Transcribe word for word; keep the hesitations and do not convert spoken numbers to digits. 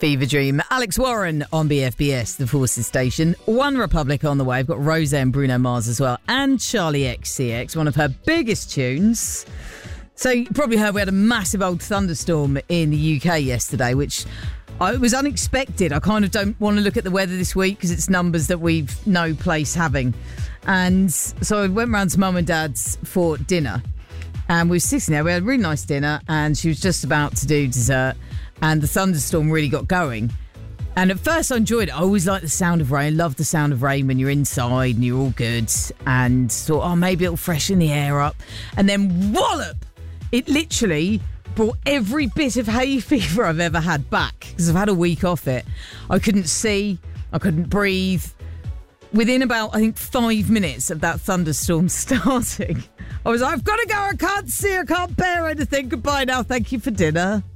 Fever Dream. Alex Warren on B F B S, the Forces Station. One Republic on the way. I've got Rosé and Bruno Mars as well. And Charlie X C X, one of her biggest tunes. So you probably heard we had a massive old thunderstorm in the U K yesterday, which it was unexpected. I kind of don't want to look at the weather this week because it's numbers that we've no place having. And so I went round to mum and dad's for dinner. And we were sitting there. We had a really nice dinner and she was just about to do dessert. And the thunderstorm really got going. And at first I enjoyed it. I always like the sound of rain. Love the sound of rain when you're inside and you're all good. And thought, oh, maybe it'll freshen the air up. And then wallop! It literally brought every bit of hay fever I've ever had back. Because I've had a week off it. I couldn't see. I couldn't breathe. Within about, I think, five minutes of that thunderstorm starting, I was like, I've got to go. I can't see. I can't bear anything. Goodbye now. Thank you for dinner.